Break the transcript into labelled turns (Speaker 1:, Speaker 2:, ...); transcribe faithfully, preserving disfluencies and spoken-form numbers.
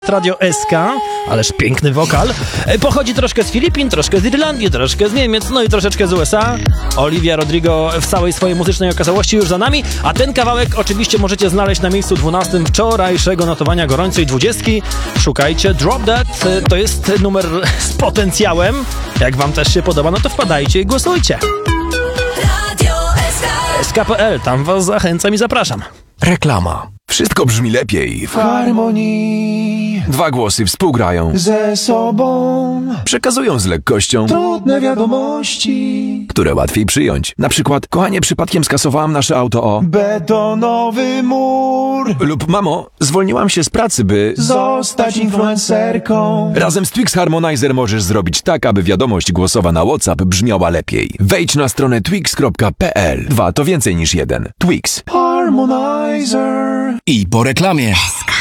Speaker 1: Radio S K, ależ piękny wokal. Pochodzi troszkę z Filipin, troszkę z Irlandii, troszkę z Niemiec, no i troszeczkę z U S A. Olivia Rodrigo w całej swojej muzycznej okazałości już za nami, a ten kawałek oczywiście możecie znaleźć na miejscu dwunastym wczorajszego notowania gorącej dwudziestki. Szukajcie Drop That, to jest numer z potencjałem. Jak wam też się podoba, no to wpadajcie i głosujcie. Radio S K. S K kropka P L, tam was zachęcam i zapraszam.
Speaker 2: Reklama. Wszystko brzmi lepiej w harmonii. Dwa głosy współgrają
Speaker 3: ze sobą,
Speaker 2: przekazują z lekkością
Speaker 3: trudne wiadomości,
Speaker 2: które łatwiej przyjąć. Na przykład, kochanie, przypadkiem skasowałam nasze auto o
Speaker 3: betonowy mur.
Speaker 2: Lub mamo, zwolniłam się z pracy, by
Speaker 3: zostać influencerką.
Speaker 2: Razem z Twix Harmonizer możesz zrobić tak, aby wiadomość głosowa na WhatsApp brzmiała lepiej. Wejdź na stronę twix kropka p l. Dwa to więcej niż jeden. Twix
Speaker 3: Harmonizer.
Speaker 2: I po reklamie.